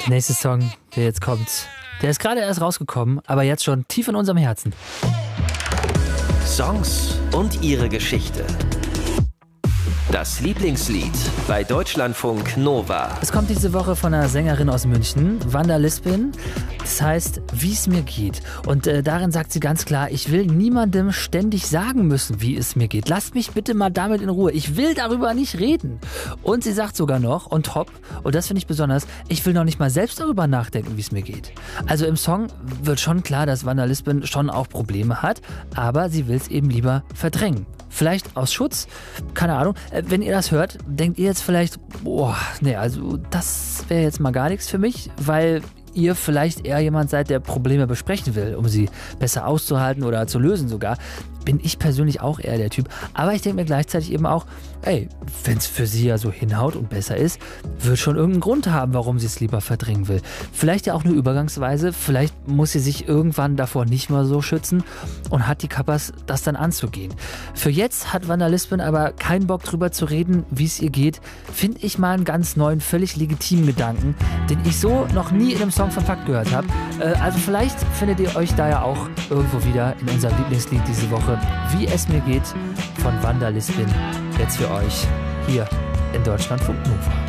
Der nächste Song, der jetzt kommt, der ist gerade erst rausgekommen, aber jetzt schon tief in unserem Herzen. Songs und ihre Geschichte. Das Lieblingslied bei Deutschlandfunk Nova. Es kommt diese Woche von einer Sängerin aus München, Wanda Lispin. Das heißt, wie es mir geht. Und darin sagt sie ganz klar, ich will niemandem ständig sagen müssen, wie es mir geht. Lasst mich bitte mal damit in Ruhe. Ich will darüber nicht reden. Und sie sagt sogar noch, on top, und das finde ich besonders, ich will noch nicht mal selbst darüber nachdenken, wie es mir geht. Also im Song wird schon klar, dass Wanda Lispin schon auch Probleme hat, aber sie will es eben lieber verdrängen. Vielleicht aus Schutz, keine Ahnung. Wenn ihr das hört, denkt ihr jetzt vielleicht, boah, nee, also das wäre jetzt mal gar nichts für mich, weil ihr vielleicht eher jemand seid, der Probleme besprechen will, um sie besser auszuhalten oder zu lösen sogar. Bin ich persönlich auch eher der Typ. Aber ich denke mir gleichzeitig eben auch, ey, wenn es für sie ja so hinhaut und besser ist, wird schon irgendeinen Grund haben, warum sie es lieber verdrängen will. Vielleicht ja auch nur übergangsweise, vielleicht muss sie sich irgendwann davor nicht mehr so schützen und hat die Kappas, das dann anzugehen. Für jetzt hat Wanda Lispin aber keinen Bock drüber zu reden, wie es ihr geht. Finde ich mal einen ganz neuen, völlig legitimen Gedanken, den ich so noch nie in einem Song von Fakt gehört habe. Also vielleicht findet ihr euch da ja auch irgendwo wieder in unserem Lieblingslied diese Woche, Wie es mir geht, von Wanda Lispin. Jetzt für euch hier in Deutschlandfunk Nova.